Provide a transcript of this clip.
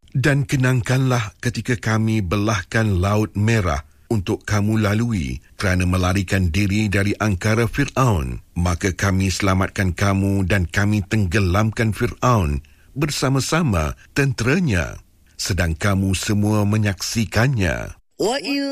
Dan kenangkanlah ketika kami belahkan Laut Merah untuk kamu lalui kerana melarikan diri dari angkara Fir'aun. Maka kami selamatkan kamu dan kami tenggelamkan Fir'aun bersama-sama tenteranya, sedang kamu semua menyaksikannya.